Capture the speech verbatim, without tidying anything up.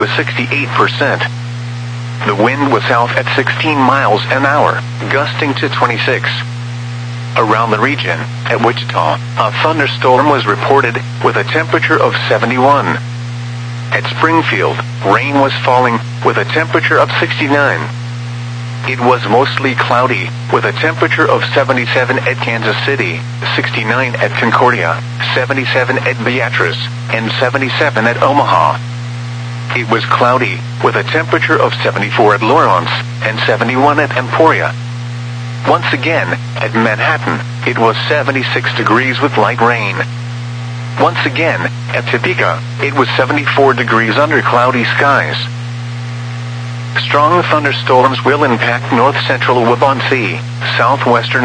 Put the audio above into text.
was sixty-eight percent. The wind was south at sixteen miles an hour, gusting to twenty-six. Around the region, at Wichita, a thunderstorm was reported with a temperature of seventy-one. At Springfield, rain was falling with a temperature of sixty-nine. It was mostly cloudy with a temperature of seventy-seven at Kansas City, sixty-nine at Concordia, seventy-seven at Beatrice, and seventy-seven at Omaha. It was cloudy with a temperature of seventy-four at Lawrence and seventy-one at Emporia. Once again, at Manhattan, it was seventy-six degrees with light rain. Once again, at Topeka, it was seventy-four degrees under cloudy skies. Strong thunderstorms will impact north-central Waubonsee, southwestern